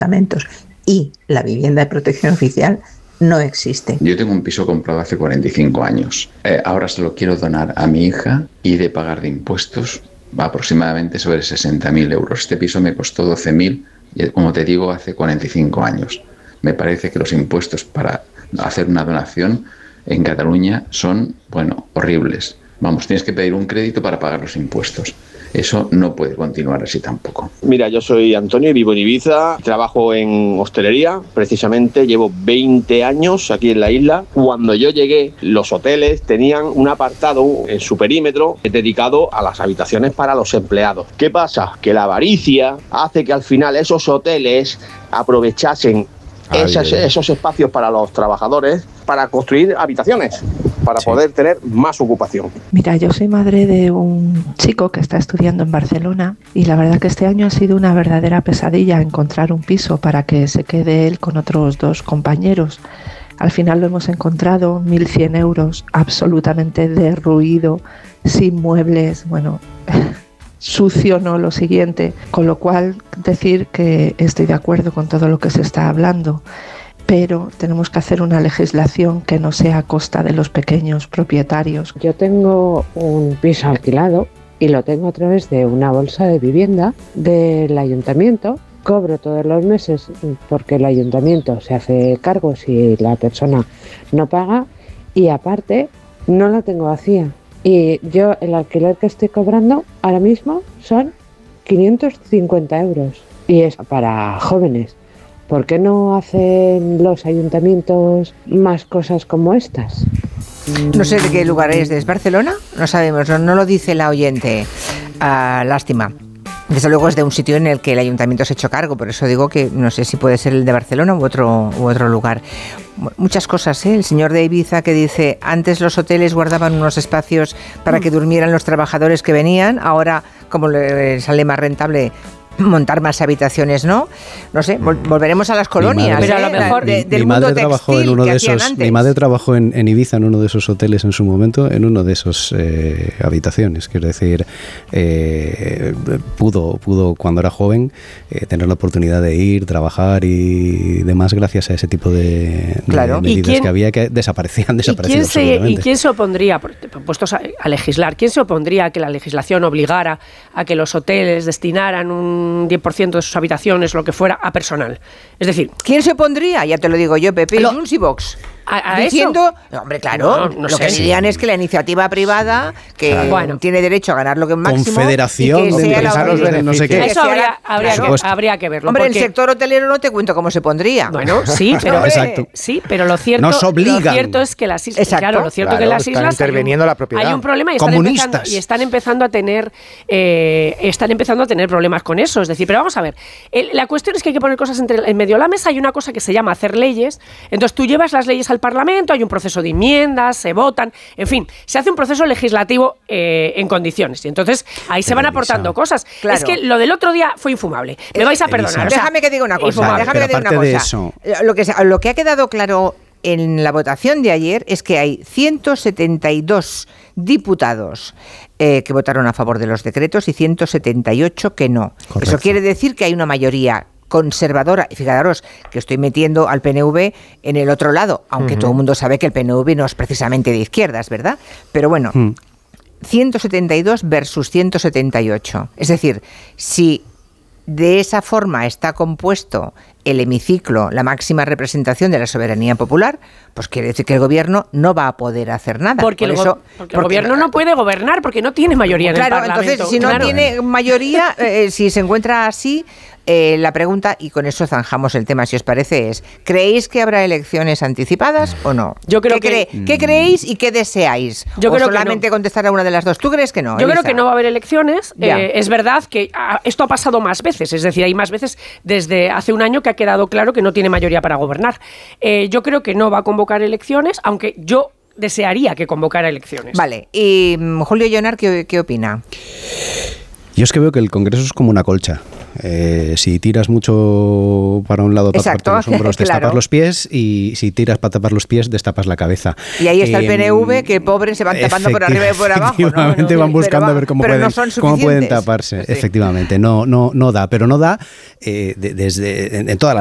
apartamentos y la vivienda de protección oficial no existe. Yo tengo un piso comprado hace 45 años. Ahora se lo quiero donar a mi hija y de pagar de impuestos aproximadamente sobre 60.000 euros. Este piso me costó 12.000 y, como te digo, hace 45 años. Me parece que los impuestos para hacer una donación en Cataluña son, horribles. Vamos, tienes que pedir un crédito para pagar los impuestos. Eso no puede continuar así tampoco. Mira, yo soy Antonio y vivo en Ibiza, trabajo en hostelería, precisamente llevo 20 años aquí en la isla. Cuando yo llegué, los hoteles tenían un apartado en su perímetro dedicado a las habitaciones para los empleados. ¿Qué pasa? Que la avaricia hace que al final esos hoteles aprovechasen esos espacios para los trabajadores para construir habitaciones, para poder tener más ocupación. Mira, yo soy madre de un chico que está estudiando en Barcelona y la verdad que este año ha sido una verdadera pesadilla encontrar un piso para que se quede él con otros 2 compañeros. Al final lo hemos encontrado, 1.100 euros, absolutamente derruido, sin muebles, sucio, no lo siguiente, con lo cual decir que estoy de acuerdo con todo lo que se está hablando, pero tenemos que hacer una legislación que no sea a costa de los pequeños propietarios. Yo tengo un piso alquilado y lo tengo a través de una bolsa de vivienda del ayuntamiento. Cobro todos los meses porque el ayuntamiento se hace cargo si la persona no paga y aparte no la tengo vacía. Y yo el alquiler que estoy cobrando ahora mismo son 550 euros y es para jóvenes. ¿Por qué no hacen los ayuntamientos más cosas como estas? No sé de qué lugar es. ¿Es Barcelona? No sabemos, no lo dice la oyente. Lástima. Desde luego es de un sitio en el que el ayuntamiento se ha hecho cargo, por eso digo que no sé si puede ser el de Barcelona u otro lugar. Muchas cosas, ¿eh? El señor de Ibiza que dice, antes los hoteles guardaban unos espacios para que durmieran los trabajadores que venían, ahora como les sale más rentable montar más habitaciones, ¿no? No sé, volveremos a las colonias. Pero a lo mejor del mundo textil que hacían antes. Mi madre trabajó en Ibiza, en uno de esos hoteles en su momento, en uno de esos habitaciones. Quiero decir, pudo cuando era joven tener la oportunidad de ir, trabajar y demás gracias a ese tipo de medidas que había que desaparecían absolutamente. ¿Y quién se opondría, puestos a legislar, quién se opondría a que la legislación obligara a que los hoteles destinaran un 10% de sus habitaciones, lo que fuera, a personal? Es decir, ¿quién se opondría? Ya te lo digo yo, Pepe, Junsivox. Diciendo, eso? Hombre, claro, lo que dirían es que la iniciativa privada, que tiene derecho a ganar lo que máximo, Confederación y que de empresarios no sé qué. Eso habría que verlo. Hombre, el sector hotelero no te cuento cómo se pondría. Bueno, sí, pero lo cierto, es que las islas, están interviniendo la propiedad. Hay un problema y están empezando a tener problemas con eso. Es decir, pero vamos a ver, la cuestión es que hay que poner cosas en medio de la mesa. Hay una cosa que se llama hacer leyes. Entonces tú llevas las leyes al Parlamento, hay un proceso de enmiendas, se votan, en fin, se hace un proceso legislativo en condiciones. Y entonces ahí se van aportando cosas. Claro. Es que lo del otro día fue infumable. Me vais a perdonar. Déjame que diga una cosa. Lo que ha quedado claro en la votación de ayer es que hay 172 diputados que votaron a favor de los decretos y 178 que no. Correcto. Eso quiere decir que hay una mayoría conservadora, y fijaros que estoy metiendo al PNV en el otro lado, aunque todo el mundo sabe que el PNV no es precisamente de izquierdas, ¿verdad? Pero bueno, 172 versus 178. Es decir, si de esa forma está compuesto el hemiciclo, la máxima representación de la soberanía popular, pues quiere decir que el gobierno no va a poder hacer nada. Porque el gobierno no puede gobernar porque no tiene mayoría en el Parlamento. Entonces, si no tiene mayoría, si se encuentra así, la pregunta, y con eso zanjamos el tema, si os parece, es: ¿creéis que habrá elecciones anticipadas o no? Yo creo ¿Qué creéis y qué deseáis? Yo creo solamente contestar a una de las dos. ¿Tú crees que no? Yo creo que no va a haber elecciones. Es verdad que esto ha pasado más veces, es decir, hay más veces desde hace un año que ha quedado claro que no tiene mayoría para gobernar. Yo creo que no va a convocar elecciones, aunque yo desearía que convocara elecciones. Vale, y Julio Llonar, ¿qué opina? Yo es que veo que el Congreso es como una colcha. Si tiras mucho para un lado para tapar los hombros, destapas los pies, y si tiras para tapar los pies, destapas la cabeza. Y ahí está el PNV, que pobres se van tapando por arriba y por abajo. Efectivamente, van buscando a ver cómo pueden taparse. Sí. Efectivamente, no da, pero no da en toda la